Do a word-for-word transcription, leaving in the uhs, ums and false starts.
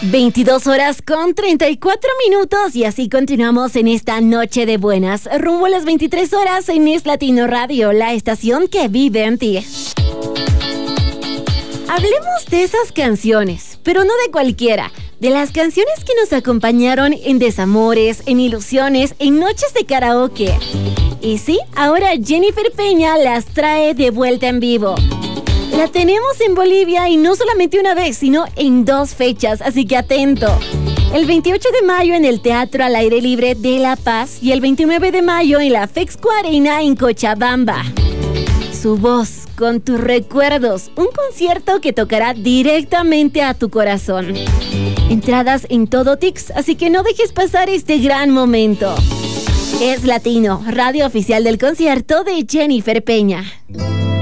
veintidós horas con treinta y cuatro minutos y así continuamos en esta noche de buenas, rumbo a las veintitrés horas en Es Latino Radio, la estación que vive en ti. Hablemos de esas canciones, pero no de cualquiera, de las canciones que nos acompañaron en desamores, en ilusiones, en noches de karaoke. Y sí, ahora Jennifer Peña las trae de vuelta en vivo. La tenemos en Bolivia y no solamente una vez, sino en dos fechas, así que atento. El veintiocho de mayo en el Teatro al Aire Libre de La Paz y el veintinueve de mayo en la Fexco Arena en Cochabamba. Su voz con tus recuerdos, un concierto que tocará directamente a tu corazón. Entradas en Todo Tix, así que no dejes pasar este gran momento. Es Latino, radio oficial del concierto de Jennifer Peña.